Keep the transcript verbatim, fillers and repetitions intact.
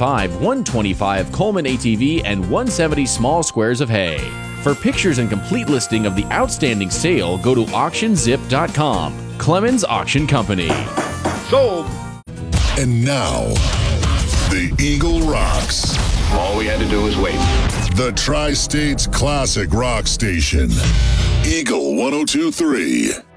twenty-five, one twenty-five Coleman A T V, and one seventy small squares of hay. For pictures and complete listing of the outstanding sale, go to auction zip dot com. Clemens Auction Company. Sold. And now, the Eagle rocks. All we had to do was wait. The Tri-States Classic Rock Station. Eagle one oh two point three.